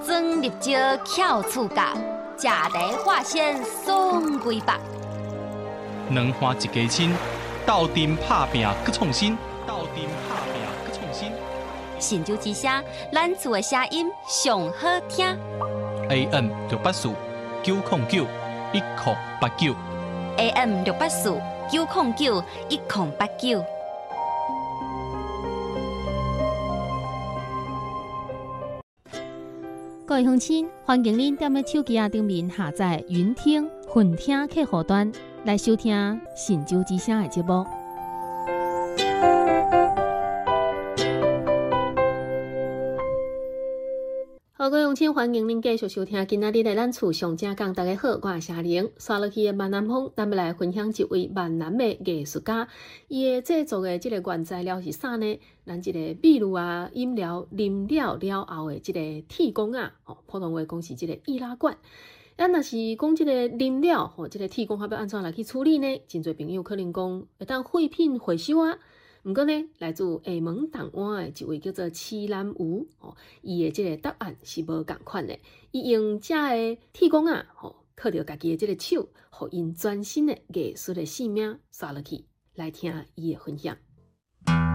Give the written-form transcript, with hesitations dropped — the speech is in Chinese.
装入招翘厝角，食茶化纤爽规腹。 两花一家亲，斗阵拍拼搁创新，斗阵拍拼搁创新。 神州之声，咱厝的声音上好听。 AM 684-909-1089。 AM 684-909-1089。 各位乡亲，欢迎您踮咧手机顶面下载云听、混听客户端来收听神州之声的节目。好，各位乡亲，欢迎您继续收听今仔日的咱厝上正讲。大家好，我是夏玲。刷落去的闽南风，咱们来分享一位闽南的艺术家。伊的制作的这个原材料是啥呢？咱这个秘鲁啊饮料啉了后的这个铁公啊，普通话讲是这个易拉罐。咱若是讲这个啉了，这个铁公要安怎来去处理呢？真侪朋友可能讲会当废品回收啊。不过呢，来自厦门东湾的一位叫做齐南吴，伊的这个答案是无共款的。伊用这个铁公啊，靠着家己的这个手，互因全新的艺术的性命刷落去，来听伊的分享。